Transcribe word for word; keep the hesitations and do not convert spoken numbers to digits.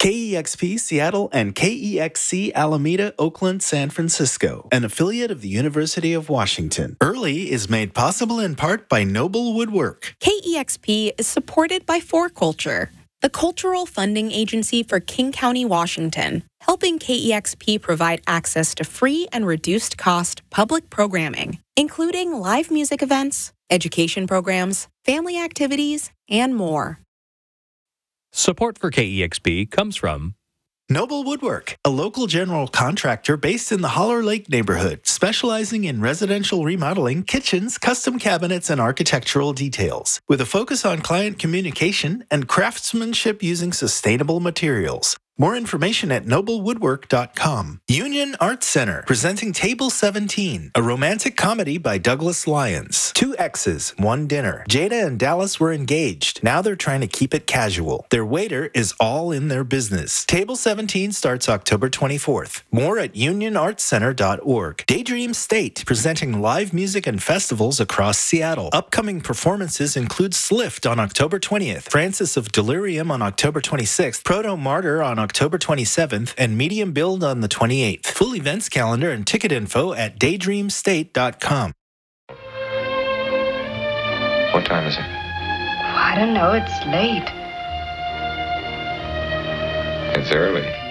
K E X P Seattle and K E X C Alameda, Oakland, San Francisco, an affiliate of the University of Washington. Early is made possible in part by Noble Woodwork. K E X P is supported by four Culture, the cultural funding agency for King County, Washington, helping K E X P provide access to free and reduced-cost public programming, including live music events, education programs, family activities, and more. Support for K E X P comes from Noble Woodwork, a local general contractor based in the Holler Lake neighborhood, specializing in residential remodeling, kitchens, custom cabinets, and architectural details, with a focus on client communication and craftsmanship using sustainable materials. More information at noble woodwork dot com. Union Arts Center, presenting Table seventeen, a romantic comedy by Douglas Lyons. Two exes, one dinner. Jada and Dallas were engaged. Now they're trying to keep it casual. Their waiter is all in their business. Table seventeen starts October twenty-fourth. More at union arts center dot org. Daydream State, presenting live music and festivals across Seattle. Upcoming performances include Slift on October twentieth, Francis of Delirium on October twenty-sixth, Proto Martyr on October twenty-seventh, and Medium Build on the twenty-eighth. Full events calendar and ticket info at daydream state dot com. What time is it? I don't know. It's late. It's early.